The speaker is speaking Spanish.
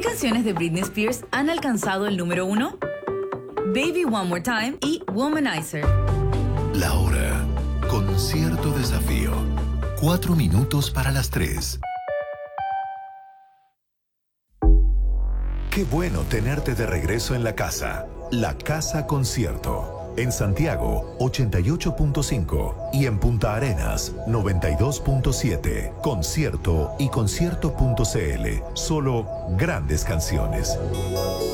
canciones de Britney Spears han alcanzado el número 1? Baby One More Time y Womanizer. La hora. Concierto Desafío. 4 minutos para las 3. Qué bueno tenerte de regreso en la casa. La Casa Concierto. En Santiago, 88.5 y en Punta Arenas, 92.7. Concierto y concierto.cl. Solo grandes canciones.